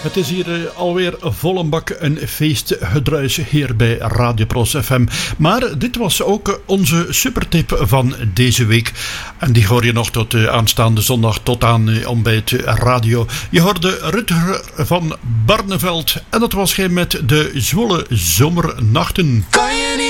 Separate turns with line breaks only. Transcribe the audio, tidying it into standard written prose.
Het is hier alweer volle bak een feestgedruis hier bij Radio Pros FM. Maar dit was ook onze supertip van deze week. En die hoor je nog tot aanstaande zondag tot aan ontbijt radio. Je hoorde Rutger van Barneveld. En dat was hij met de Zwolle Zomernachten.